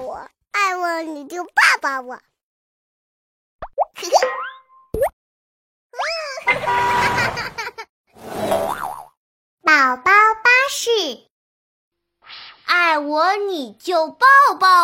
我，爱我你就抱抱我。宝宝巴士，爱我你就抱抱。